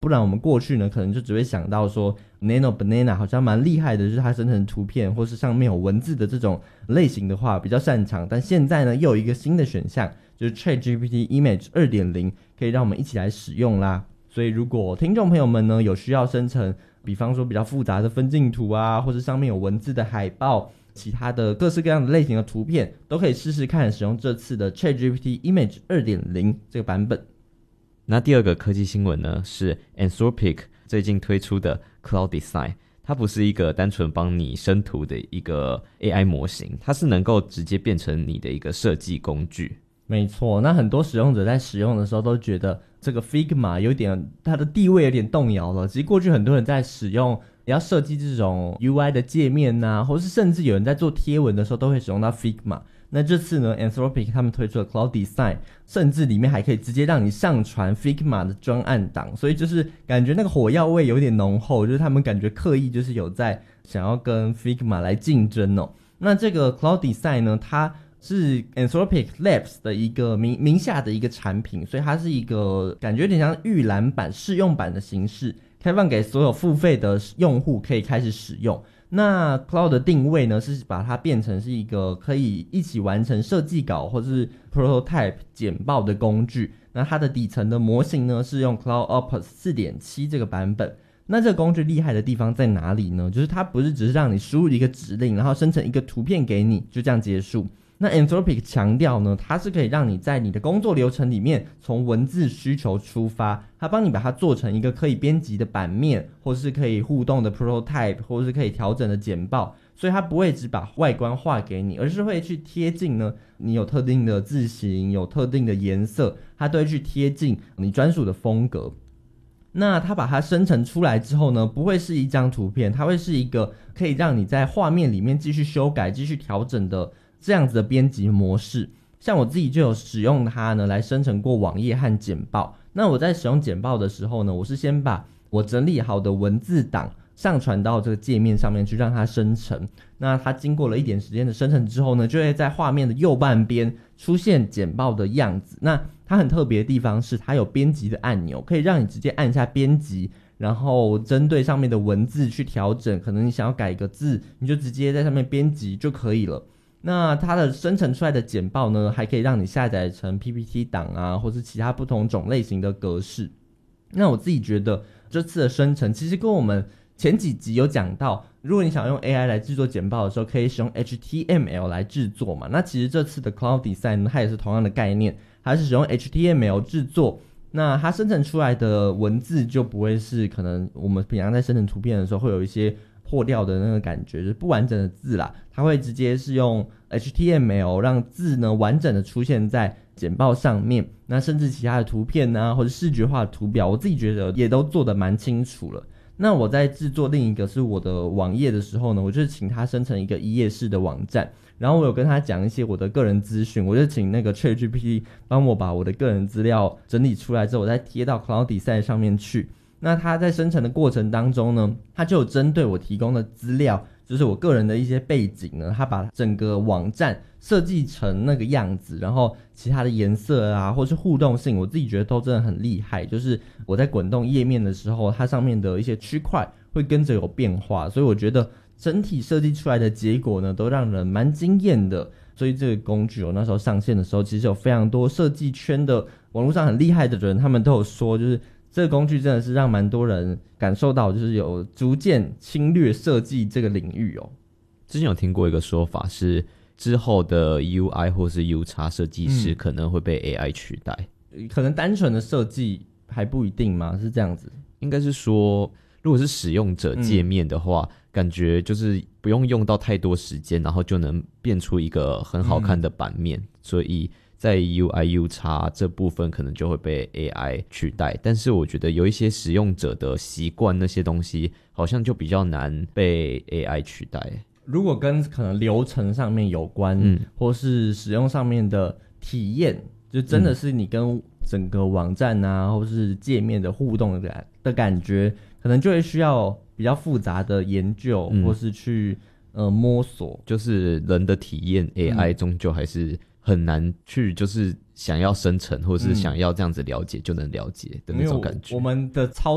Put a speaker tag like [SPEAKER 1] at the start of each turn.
[SPEAKER 1] 不然我们过去呢可能就只会想到说 Nano Banana 好像蛮厉害的，就是它生成图片或是上面有文字的这种类型的话比较擅长，但现在呢又有一个新的选项，就是 ChatGPT Image 2.0 可以让我们一起来使用啦。所以如果听众朋友们呢有需要生成比方说比较复杂的分镜图啊，或是上面有文字的海报，其他的各式各样的类型的图片，都可以试试看使用这次的 ChatGPT Image 2.0 这个版本。
[SPEAKER 2] 那第二个科技新闻呢，是 Anthropic 最近推出的 Cloud Design。它不是一个单纯帮你生图的一个 AI 模型，它是能够直接变成你的一个设计工具。
[SPEAKER 1] 没错，那很多使用者在使用的时候都觉得这个 Figma 有点它的地位有点动摇了。其实过去很多人在使用要设计这种 UI 的界面啊，或是甚至有人在做贴文的时候都会使用到 Figma。那这次呢 Anthropic 他们推出了 Cloud Design， 甚至里面还可以直接让你上传 Figma 的专案档，所以就是感觉那个火药味有点浓厚，就是他们感觉刻意就是有在想要跟 Figma 来竞争哦。那这个 Cloud Design 呢，它是 Anthropic Labs 的一个名下的一个产品，所以它是一个感觉有点像预览版试用版的形式，开放给所有付费的用户可以开始使用。那 Cloud 的定位呢，是把它变成是一个可以一起完成设计稿或是 prototype 简报的工具。那它的底层的模型呢，是用 Cloud Opus 4.7 这个版本。那这个工具厉害的地方在哪里呢？就是它不是只是让你输入一个指令，然后生成一个图片给你，就这样结束。那 Anthropic 强调呢，它是可以让你在你的工作流程里面从文字需求出发，它帮你把它做成一个可以编辑的版面，或是可以互动的 prototype， 或是可以调整的简报。所以它不会只把外观画给你，而是会去贴近呢你有特定的字型，有特定的颜色，它都会去贴近你专属的风格。那它把它生成出来之后呢，不会是一张图片，它会是一个可以让你在画面里面继续修改、继续调整的这样子的编辑模式。像我自己就有使用它呢来生成过网页和简报。那我在使用简报的时候呢，我是先把我整理好的文字档上传到这个界面上面去让它生成。那它经过了一点时间的生成之后呢，就会在画面的右半边出现简报的样子。那它很特别的地方是它有编辑的按钮，可以让你直接按下编辑，然后针对上面的文字去调整，可能你想要改一个字，你就直接在上面编辑就可以了。那它的生成出来的简报呢，还可以让你下载成 PPT 档啊，或是其他不同种类型的格式。那我自己觉得这次的生成其实跟我们前几集有讲到，如果你想用 AI 来制作简报的时候，可以使用 HTML 来制作嘛。那其实这次的 Cloud Design 呢，它也是同样的概念，它是使用 HTML 制作。那它生成出来的文字就不会是可能我们平常在生成图片的时候会有一些破掉的那个感觉，就是不完整的字啦，它会直接是用 HTML 让字呢完整的出现在简报上面。那甚至其他的图片啊，或者视觉化的图表，我自己觉得也都做得蛮清楚了。那我在制作另一个是我的网页的时候呢，我就是请他生成一个一页式的网站，然后我有跟他讲一些我的个人资讯，我就请那个 ChatGPT 帮我把我的个人资料整理出来之后，我再贴到 Cloud Design 上面去。那它在生成的过程当中呢，它就有针对我提供的资料，就是我个人的一些背景呢，它把整个网站设计成那个样子，然后其他的颜色啊，或是互动性，我自己觉得都真的很厉害。就是我在滚动页面的时候，它上面的一些区块会跟着有变化，所以我觉得整体设计出来的结果呢，都让人蛮惊艳的。所以这个工具我那时候上线的时候，其实有非常多设计圈的网络上很厉害的人，他们都有说，就是这个工具真的是让蛮多人感受到，就是有逐渐侵略设计这个领域哦。
[SPEAKER 2] 之前有听过一个说法是，之后的 UI 或是 UX 设计师可能会被 AI 取代。
[SPEAKER 1] 可能单纯的设计还不一定吗？是这样子？
[SPEAKER 2] 应该是说，如果是使用者界面的话，感觉就是不用到太多时间，然后就能变出一个很好看的版面。所以在 UI、UX 这部分可能就会被 AI 取代，但是我觉得有一些使用者的习惯那些东西好像就比较难被 AI 取代。
[SPEAKER 1] 如果跟可能流程上面有关，或是使用上面的体验，就真的是你跟整个网站啊，或是界面的互动的感觉，可能就会需要比较复杂的研究，或是去摸索。
[SPEAKER 2] 就是人的体验 AI 终究还是很难去就是想要生成或是想要这样子了解就能了解的那种感觉。
[SPEAKER 1] 我们的操